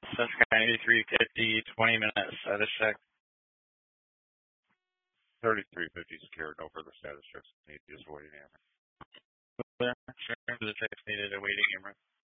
Central County 8350, 20 minutes. Status check. 3350 secure. No further status checks needed. Just waiting. Clear. Sure. The checks needed. Awaiting.